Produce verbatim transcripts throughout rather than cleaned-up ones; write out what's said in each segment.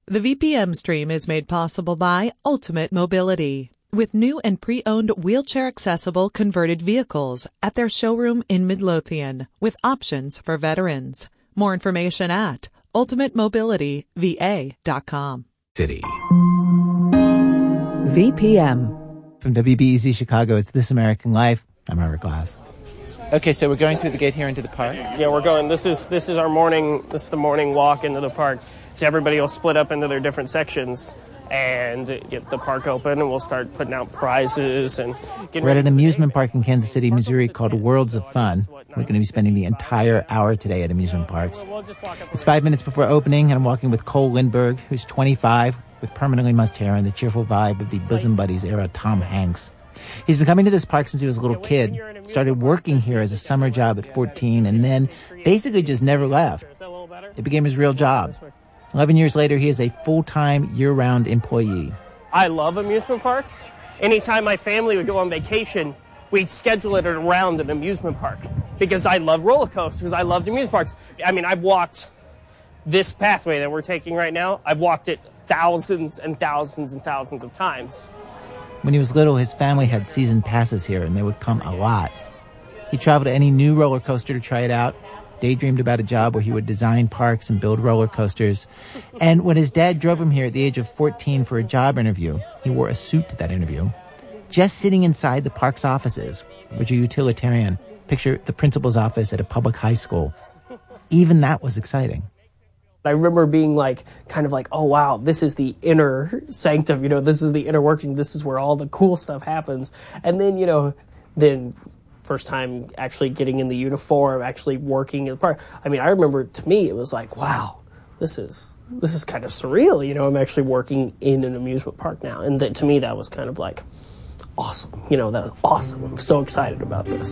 The V P M stream is made possible by Ultimate Mobility, with new and pre-owned wheelchair-accessible converted vehicles at their showroom in Midlothian, with options for veterans. More information at ultimate mobility v a dot com. City. V P M. From W B E Z Chicago, it's This American Life. I'm Robert Glass. Okay, so we're going through the gate here into the park. Yeah, we're going. This is this is our morning. This is the morning walk into the park. So everybody will split up into their different sections and get the park open, and we'll start putting out prizes and getting. We're at an amusement park in Kansas City, Missouri, called Worlds of Fun. We're going to be spending the entire hour today at amusement parks. It's five minutes before opening, and I'm walking with Cole Lindbergh, who's twenty-five, with permanently mussed hair and the cheerful vibe of the Bosom Buddies era Tom Hanks. He's been coming to this park since he was a little kid, started working here as a summer job at fourteen, and then basically just never left. It became his real job. Eleven years later, he is a full-time, year-round employee. I love amusement parks. Anytime my family would go on vacation, we'd schedule it around an amusement park because I love roller coasters. I loved amusement parks. I mean, I've walked this pathway that we're taking right now. I've walked it thousands and thousands and thousands of times. When he was little, his family had season passes here, and they would come a lot. He traveled to any new roller coaster to try it out, daydreamed about a job where he would design parks and build roller coasters. And when his dad drove him here at the age of fourteen for a job interview, he wore a suit to that interview. Just sitting inside the park's offices, which are utilitarian. Picture the principal's office at a public high school. Even that was exciting. I remember being like, kind of like, oh, wow, this is the inner sanctum, you know, this is the inner working, this is where all the cool stuff happens. And then, you know, then first time actually getting in the uniform, actually working in the park. I mean, I remember to me, it was like, wow, this is, this is kind of surreal. You know, I'm actually working in an amusement park now. And that, to me, that was kind of like awesome. You know, that was awesome. I'm so excited about this.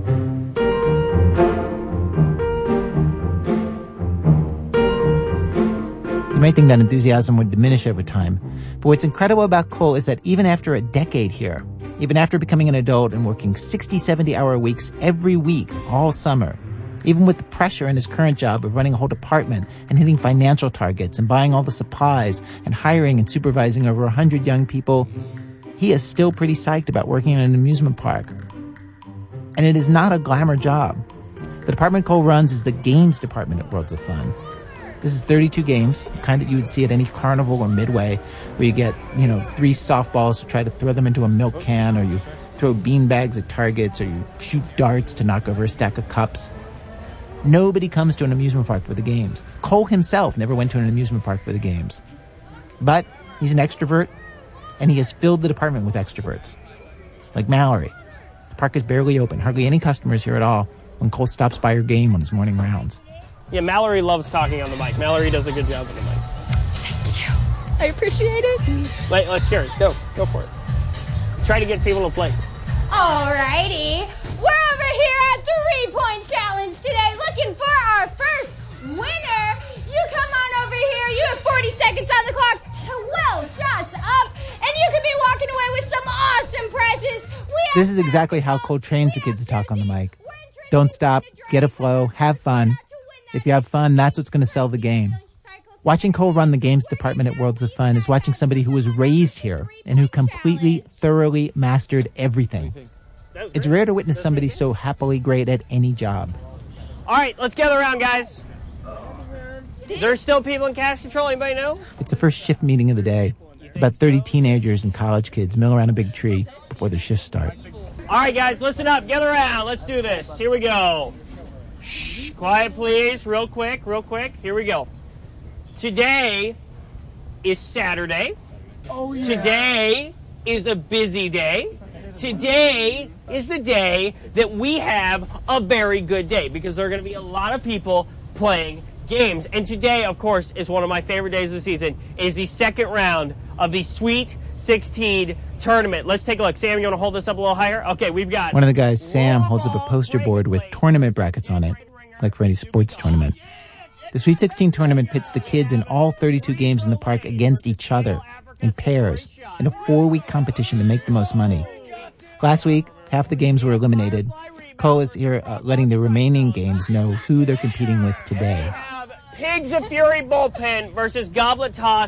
You might think that enthusiasm would diminish over time, but what's incredible about Cole is that even after a decade here, even after becoming an adult and working sixty, seventy-hour weeks every week all summer, even with the pressure in his current job of running a whole department and hitting financial targets and buying all the supplies and hiring and supervising over one hundred young people, he is still pretty psyched about working in an amusement park. And it is not a glamour job. The department Cole runs is the games department at Worlds of Fun. This is thirty-two games, the kind that you would see at any carnival or midway, where you get, you know, three softballs to try to throw them into a milk can, or you throw beanbags at targets, or you shoot darts to knock over a stack of cups. Nobody comes to an amusement park for the games. Cole himself never went to an amusement park for the games. But he's an extrovert, and he has filled the department with extroverts. Like Mallory. The park is barely open, hardly any customers here at all, when Cole stops by her game on his morning rounds. Yeah, Mallory loves talking on the mic. Mallory does a good job on the mic. Thank you. I appreciate it. Let, let's hear it. Go. Go for it. Try to get people to play. Alrighty. We're over here at Three-Point Challenge today looking for our first winner. You come on over here. You have forty seconds on the clock. twelve shots up. And you could be walking away with some awesome prizes. We this is exactly how Cole trains the kids to talk on the mic. Don't stop. Get a flow. Have fun. If you have fun, that's what's going to sell the game. Watching Cole run the games department at Worlds of Fun is watching somebody who was raised here and who completely, thoroughly mastered everything. It's rare to witness somebody so happily great at any job. All right, let's gather around, guys. Is there still people in cash control? Anybody know? It's the first shift meeting of the day. About thirty teenagers and college kids mill around a big tree before their shifts start. All right, guys, listen up. Gather around. Let's do this. Here we go. Shh, quiet, please. Real quick, real quick. Here we go. Today is Saturday. Oh, yeah. Today is a busy day. Today is the day that we have a very good day because there are going to be a lot of people playing games. And today, of course, is one of my favorite days of the season. It is the second round of the Sweet sixteen tournament. Let's take a look. Sam, you want to hold this up a little higher? Okay, we've got... One of the guys, Sam, holds up a poster board with tournament brackets on it, like for any sports tournament. The Sweet sixteen tournament pits the kids in all thirty-two games in the park against each other, in pairs, in a four-week competition to make the most money. Last week, half the games were eliminated. Cole is here uh, letting the remaining games know who they're competing with today. Pigs of Fury Bullpen versus Goblet Toss